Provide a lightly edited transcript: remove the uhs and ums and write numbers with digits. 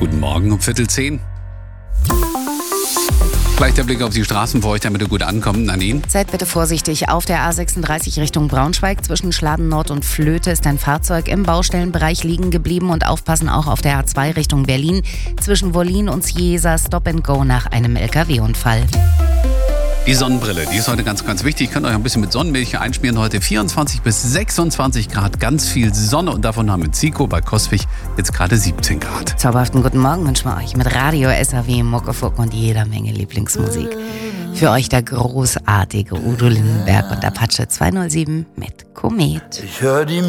Guten Morgen um 9:45. Gleich der Blick auf die Straßen für euch, damit ihr gut ankommt. Nadine? Seid bitte vorsichtig. Auf der A36 Richtung Braunschweig zwischen Schladen Nord und Flöte ist ein Fahrzeug im Baustellenbereich liegen geblieben. Und aufpassen auch auf der A2 Richtung Berlin zwischen Wollin und Ciesa. Stop and Go nach einem LKW-Unfall. Die Sonnenbrille, die ist heute ganz, ganz wichtig. Ihr könnt euch ein bisschen mit Sonnenmilch einschmieren. Heute 24 bis 26 Grad, ganz viel Sonne. Und davon haben wir in Zico bei Coswig jetzt gerade 17 Grad. Zauberhaften guten Morgen wünschen wir euch mit Radio SAW, Muckefuck und jeder Menge Lieblingsmusik. Für euch der großartige Udo Lindenberg und Apache 207 mit Komet. Ich hör die